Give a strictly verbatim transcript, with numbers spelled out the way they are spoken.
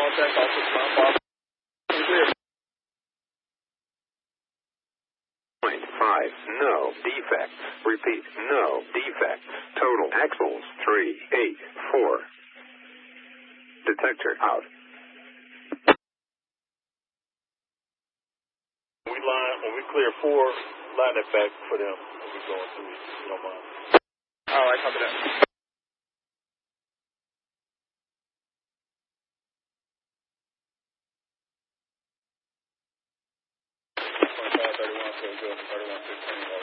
contact, also smart box. Clear. Point five, no defects. Repeat, no defects. Total axles, three, eight, four. Detector out. We line, when we clear four, line it back for them when we going through it, if you don't mind. All right, copy that. twenty-five, thirty-one, so good, thirty-one, fifteen.